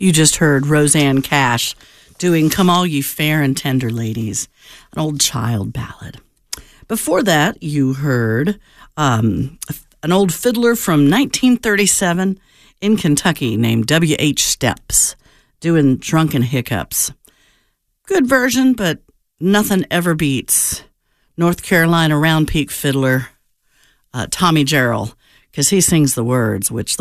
You just heard Roseanne Cash doing Come All You Fair and Tender Ladies, an old child ballad. Before that, you heard an old fiddler from 1937 in Kentucky named W.H. Steps doing Drunken Hiccups. Good version, but nothing ever beats North Carolina Round Peak fiddler Tommy Jarrell, because he sings the words, which